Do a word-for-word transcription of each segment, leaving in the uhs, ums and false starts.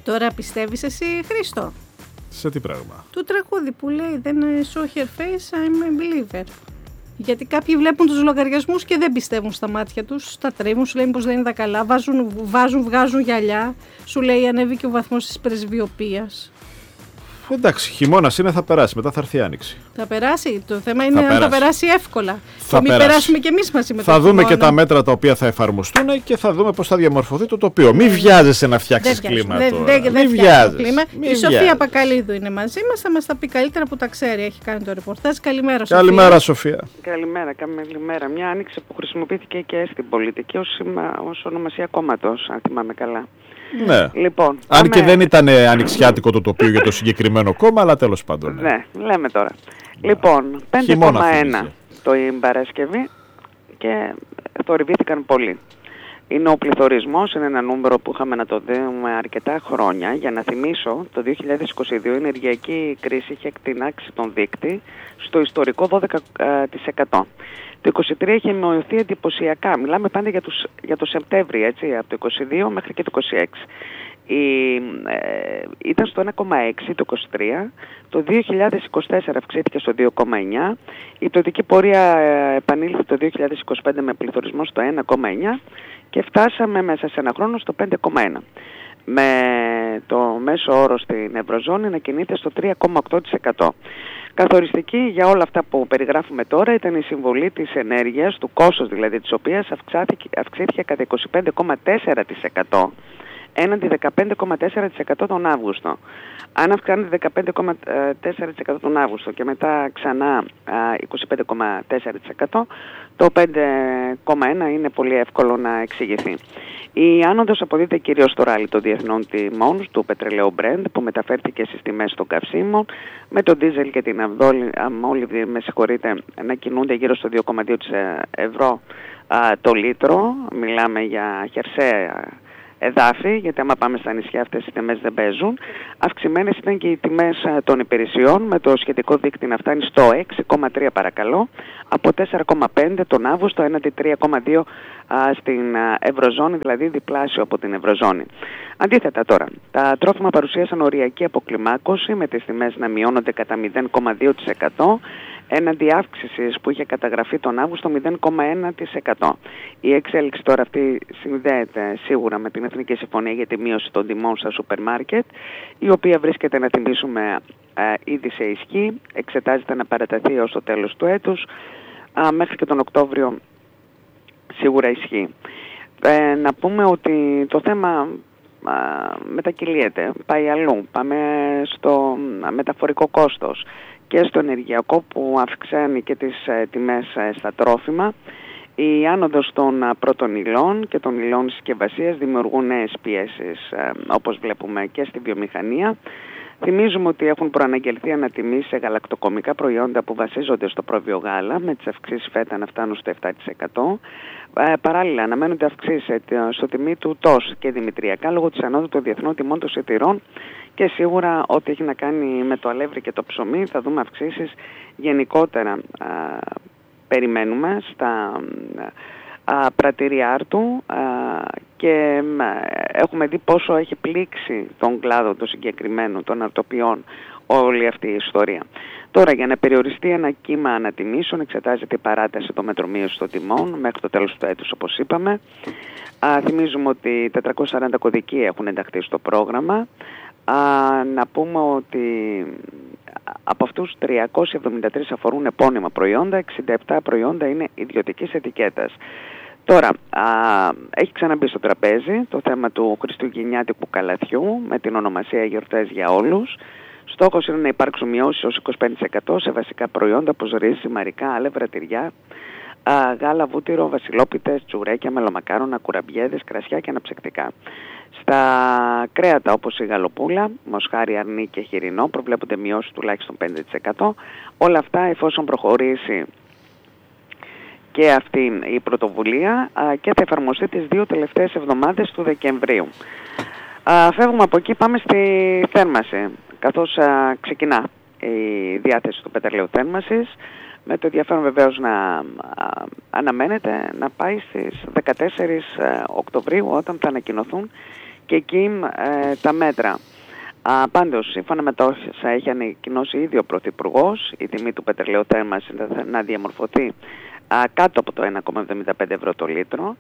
Τώρα πιστεύεις εσύ, Χρήστο? Σε τι πράγμα? Του τραγούδι που λέει «Δεν saw her face, I'm a believer». Γιατί κάποιοι βλέπουν τους λογαριασμούς και δεν πιστεύουν στα μάτια τους, τα τρίβουν, σου λένε πως δεν είναι τα καλά, βάζουν, βάζουν, βγάζουν γυαλιά, σου λέει ανέβηκε ο βαθμός της πρεσβειοποίας. Εντάξει, χειμώνας είναι, θα περάσει, μετά θα έρθει η άνοιξη. Θα περάσει, το θέμα είναι θα να το περάσει εύκολα. Θα και μην περάσει. περάσουμε κι εμείς μαζί με θα το δούμε χειμώνα. Και τα μέτρα τα οποία θα εφαρμοστούν και θα δούμε πώς θα διαμορφωθεί το τοπίο. Μην βιάζεσαι να φτιάξεις κλίμα δε, τώρα. Δε, δε, Μην βιάζεσαι. Μην η βιάζεσαι. Σοφία Πακαλίδου είναι μαζί μας, θα μας τα πει καλύτερα που τα ξέρει. Έχει κάνει το ρεπορτάζ. Καλημέρα, Σοφία. Καλημέρα, Σοφία. Καλημέρα, καλημέρα. Μια άνοιξη που χρησιμοποιήθηκε και στην πολιτική ως, ως ονομασία κόμματος, αν θυμάμαι καλά. Ναι. Λοιπόν, αν πάμε... και δεν ήταν ανοιξιάτικο το τοπίο για το συγκεκριμένο κόμμα, αλλά τέλος πάντων. Ναι, ναι λέμε τώρα. Ναι. Λοιπόν, πέντε κόμμα ένα το Παρασκευή και θορυβήθηκαν πολύ. Είναι ο πληθωρισμός, είναι ένα νούμερο που είχαμε να το δούμε αρκετά χρόνια. Για να θυμίσω, το δύο χιλιάδες είκοσι δύο η ενεργειακή κρίση είχε εκτινάξει τον δείκτη στο ιστορικό δώδεκα τοις εκατό. Το είκοσι τρία είχε μειωθεί εντυπωσιακά. Μιλάμε πάντα για, τους, για το Σεπτέμβρη, έτσι, από το είκοσι δύο μέχρι και το είκοσι έξι. Η, ε, ήταν στο ένα κόμμα έξι το είκοσι τρία, το δύο χιλιάδες είκοσι τέσσερα αυξήθηκε στο δύο κόμμα εννιά, η πτωτική πορεία ε, επανήλθε το δύο χιλιάδες είκοσι πέντε με πληθωρισμό στο ένα κόμμα εννιά και φτάσαμε μέσα σε ένα χρόνο στο πέντε κόμμα ένα. Με το μέσο όρο στην Ευρωζώνη να κινείται στο τρία κόμμα οκτώ τοις εκατό. Καθοριστική για όλα αυτά που περιγράφουμε τώρα ήταν η συμβολή της ενέργειας, του κόστος δηλαδή της οποίας αυξήθηκε κατά είκοσι πέντε κόμμα τέσσερα τοις εκατό έναντι δεκαπέντε κόμμα τέσσερα τοις εκατό τον Αύγουστο. Αν αυξάνεται δεκαπέντε κόμμα τέσσερα τοις εκατό τον Αύγουστο και μετά ξανά είκοσι πέντε κόμμα τέσσερα τοις εκατό, το πέντε κόμμα ένα είναι πολύ εύκολο να εξηγηθεί. Η άνοδος αποδίδεται κυρίως στο ράλι των διεθνών τιμών του πετρελαίου Brent που μεταφέρθηκε στις τιμές των καυσίμων, με το ντίζελ και την αμόλυβδη, με συγχωρείτε, να κινούνται γύρω στο δύο κόμμα δύο ευρώ α, το λίτρο. Μιλάμε για χερσαία εδάφη, γιατί άμα πάμε στα νησιά αυτές οι τιμές δεν παίζουν. Αυξημένες ήταν και οι τιμές των υπηρεσιών, με το σχετικό δείκτη να φτάνει στο έξι κόμμα τρία παρακαλώ, από τέσσερα κόμμα πέντε τον Αύγουστο έναντι τρία κόμμα δύο στην Ευρωζώνη, δηλαδή διπλάσιο από την Ευρωζώνη. Αντίθετα τώρα, τα τρόφιμα παρουσίασαν οριακή αποκλιμάκωση, με τις τιμές να μειώνονται κατά μηδέν κόμμα δύο τοις εκατό, έναντι αύξησης που είχε καταγραφεί τον Αύγουστο μηδέν κόμμα ένα τοις εκατό. Η εξέλιξη τώρα αυτή συνδέεται σίγουρα με την Εθνική Συμφωνία για τη μείωση των τιμών στα σούπερ μάρκετ, η οποία βρίσκεται, να θυμίσουμε, ε, ήδη σε ισχύ, εξετάζεται να παραταθεί ως το τέλος του έτους, ε, μέχρι και τον Οκτώβριο σίγουρα ισχύει. Ε, να πούμε ότι το θέμα ε, μετακυλίεται, πάει αλλού, πάμε στο μεταφορικό κόστος και στο ενεργειακό που αυξάνει και τις ε, τιμές ε, στα τρόφιμα. Η άνοδος των ε, πρώτων υλών και των υλών συσκευασίας δημιουργούν νέες πιέσεις, ε, όπως βλέπουμε και στη βιομηχανία. Θυμίζουμε ότι έχουν προαναγγελθεί ανατιμήσεις σε γαλακτοκομικά προϊόντα που βασίζονται στο πρόβιο γάλα, με τις αυξήσεις φέτα να φτάνουν στο επτά τοις εκατό. Ε, παράλληλα, αναμένονται αυξήσεις στο τιμή του τος και δημητριακά λόγω της ανόδου των διεθνών τιμών των σιτηρών και σίγουρα ό,τι έχει να κάνει με το αλεύρι και το ψωμί θα δούμε αυξήσεις γενικότερα. Α, περιμένουμε στα α, πρατήρια άρτου α, και α, έχουμε δει πόσο έχει πλήξει τον κλάδο το συγκεκριμένο των αρτοποιών όλη αυτή η ιστορία. Τώρα, για να περιοριστεί ένα κύμα ανατιμήσεων, εξετάζεται η παράταση των μετρομείωσης των τιμών μέχρι το τέλος του έτους, όπως είπαμε. Α, θυμίζουμε ότι τετρακόσιες σαράντα κωδικοί έχουν ενταχθεί στο πρόγραμμα. Α, να πούμε ότι από αυτούς τριακόσιες εβδομήντα τρεις αφορούν επώνυμα προϊόντα, εξήντα επτά προϊόντα είναι ιδιωτικής ετικέτας. Τώρα, α, έχει ξαναμπεί στο τραπέζι το θέμα του χριστουγεννιάτικου καλαθιού με την ονομασία «Γιορτές για όλους». Στόχος είναι να υπάρξουν μειώσεις ως είκοσι πέντε τοις εκατό σε βασικά προϊόντα όπως ρύζι, μαρικά, άλευρα, τυριά, α, γάλα, βούτυρο, βασιλόπιτες, τσουρέκια, μελομακάρονα, κουραμπιέδες, κρασιά και αναψυκτικά. Στα κρέατα όπως η γαλοπούλα, μοσχάρι, αρνί και χοιρινό προβλέπονται μειώσεις τουλάχιστον πέντε τοις εκατό. Όλα αυτά εφόσον προχωρήσει και αυτή η πρωτοβουλία α, και θα εφαρμοστεί τις δύο τελευταίες εβδομάδες του Δεκεμβρίου. Α, φεύγουμε από εκεί, πάμε στη θέρμαση, καθώς α, ξεκινά η διάθεση του πετρελαίου θέρμασης, με το ενδιαφέρον βεβαίως να α, αναμένεται να πάει στις δεκατέσσερις Οκτωβρίου, όταν θα ανακοινωθούν και εκεί ε, τα μέτρα. Α, πάντως, σύμφωνα με το όσα έχει ανακοινώσει ήδη ο Πρωθυπουργός, η τιμή του πετρελαίου θέρμανσης θα να διαμορφωθεί α, κάτω από το ένα κόμμα εβδομήντα πέντε ευρώ το λίτρο,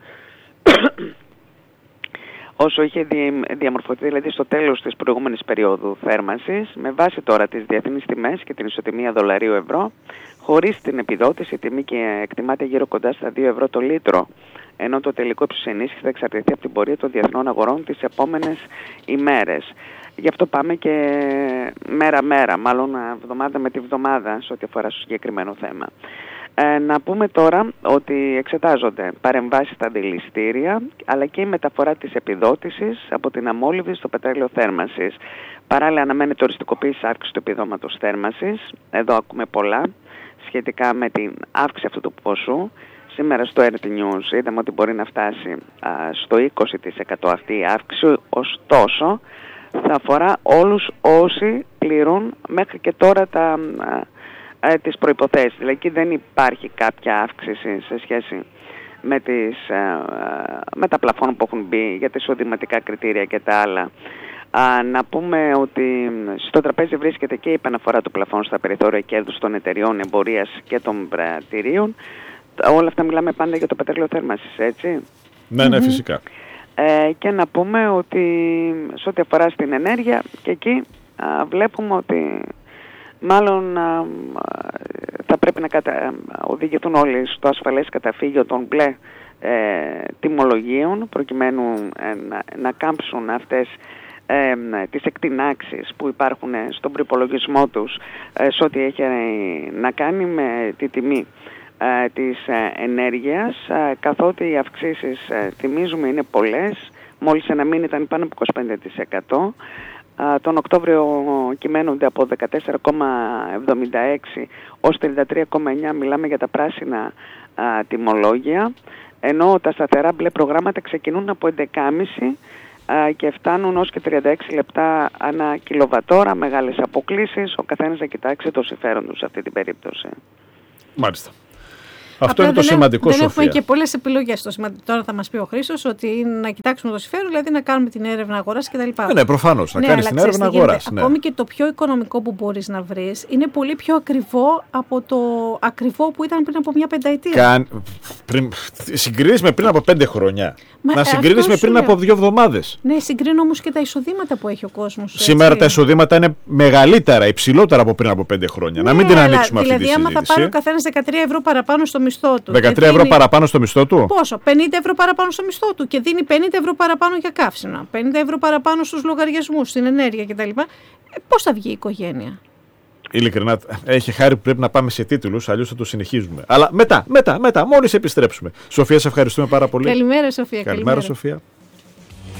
όσο είχε δι, διαμορφωθεί δηλαδή στο τέλος της προηγούμενης περίοδου θέρμανσης, με βάση τώρα τις διεθνείς τιμές και την ισοτιμία δολαρίου ευρώ, χωρίς την επιδότηση, η τιμή και εκτιμάται γύρω κοντά στα δύο ευρώ το λίτρο, ενώ το τελικό ύψος ενίσχυσης θα εξαρτηθεί από την πορεία των διεθνών αγορών τις επόμενες ημέρες. Γι' αυτό πάμε και μέρα-μέρα, μάλλον εβδομάδα με τη βδομάδα, σε ό,τι αφορά στο συγκεκριμένο θέμα. Ε, να πούμε τώρα ότι εξετάζονται παρεμβάσεις στα αντιληστήρια, αλλά και η μεταφορά της επιδότησης από την αμόλυβδη στο πετρέλαιο θέρμανσης. Παράλληλα αναμένεται οριστικοποίηση αύξηση του επιδόματος θέρμανσης. Εδώ ακούμε πολλά σχετικά με την αύξηση αυτού του ποσού. Σήμερα στο Earth News είδαμε ότι μπορεί να φτάσει α, στο είκοσι τοις εκατό αυτή η αύξηση, ωστόσο θα αφορά όλους όσοι πληρούν μέχρι και τώρα τα, α, α, τις προϋποθέσεις. Δηλαδή δεν υπάρχει κάποια αύξηση σε σχέση με, τις, α, με τα πλαφόν που έχουν μπει για τα εισοδηματικά κριτήρια και τα άλλα. Α, να πούμε ότι στο τραπέζι βρίσκεται και η επαναφορά του πλαφών στα περιθώρια κέρδους των εταιριών εμπορίας και των πρατηρίων. Όλα αυτά μιλάμε πάντα για το πετρέλαιο θέρμανσης, έτσι. Ναι, ναι, φυσικά. Ε, και να πούμε ότι σε ό,τι αφορά στην ενέργεια, και εκεί α, βλέπουμε ότι μάλλον α, θα πρέπει να κατα... οδηγηθούν όλοι στο ασφαλές καταφύγιο των μπλε ε, τιμολογίων, προκειμένου ε, να, να κάμψουν αυτές ε, τις εκτινάξεις που υπάρχουν στον προϋπολογισμό τους ε, σε ό,τι έχει να κάνει με τη τιμή της ενέργειας, καθότι οι αυξήσεις, θυμίζουμε, είναι πολλές. Μόλις ένα μήνα ήταν πάνω από είκοσι πέντε τοις εκατό. Τον Οκτώβριο κυμαίνονται από δεκατέσσερα κόμμα εβδομήντα έξι ως τριάντα τρία κόμμα εννιά, μιλάμε για τα πράσινα τιμολόγια, ενώ τα σταθερά μπλε προγράμματα ξεκινούν από έντεκα κόμμα πέντε και φτάνουν ως και τριάντα έξι λεπτά ανά κιλοβατόρα, μεγάλες αποκλίσεις, ο καθένας να κοιτάξει το συμφέρον του σε αυτή την περίπτωση. Μάλιστα. Αυτό είναι το σημαντικό, Σοφία. Δεν έχουμε και πολλές επιλογές. Το σημαντικό, τώρα θα μας πει ο Χρήστος ότι είναι να κοιτάξουμε το συμφέρον, δηλαδή να κάνουμε την έρευνα αγοράς κτλ. Ναι, ναι, προφανώς. Να ναι, κάνεις την έρευνα αγοράς. Ναι. Ακόμη και το πιο οικονομικό που μπορείς να βρεις είναι πολύ πιο ακριβό από το ακριβό που ήταν πριν από μια πενταετία. Καν... Πριν... Συγκρίνεις με πριν από πέντε χρόνια. Μα, να συγκρίνεις με πριν λέω. από δύο εβδομάδες. Ναι, συγκρίνω όμως και τα εισοδήματα που έχει ο κόσμος. Σήμερα έτσι. Τα εισοδήματα είναι μεγαλύτερα, υψηλότερα από πριν από πέντε χρόνια. Ναι, να μην την ανοίξουμε δηλαδή, αυτή τη συζήτηση. Δηλαδή, άμα θα πάρει ο καθένας δεκατρία ευρώ παραπάνω στο μισθό του. δεκατρία ευρώ παραπάνω στο μισθό του. Πόσο? πενήντα ευρώ παραπάνω στο μισθό του και δίνει πενήντα ευρώ παραπάνω για καύσιμα, πενήντα ευρώ παραπάνω στους λογαριασμούς, στην ενέργεια κτλ. Ε, πώς θα βγει η οικογένεια? Ειλικρινά, έχει χάρη που πρέπει να πάμε σε τίτλους, αλλιώς θα το συνεχίζουμε. Αλλά μετά, μετά, μετά, μόλις επιστρέψουμε. Σοφία, σε ευχαριστούμε πάρα πολύ. Καλημέρα, Σοφία. Καλημέρα, Σοφία.